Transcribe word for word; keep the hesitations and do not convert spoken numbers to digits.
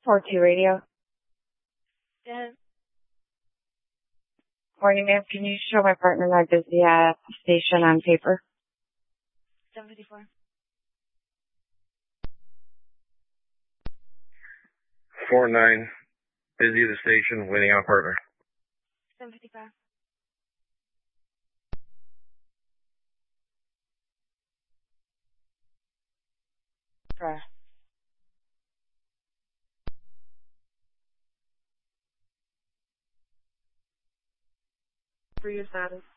four two Radio. Yes. Morning, ma'am. Can you show my partner my busy uh, station on paper? seven fifty-four. Four nine. Busy at the station, waiting on partner. seven fifty-five. Right. For your status.